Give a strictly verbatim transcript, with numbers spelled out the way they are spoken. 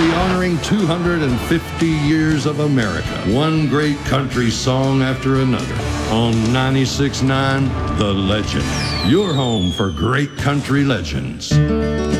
proudly honoring two hundred fifty years of America, one great country song after another. On ninety-six point nine, The Legend, your home for great country legends.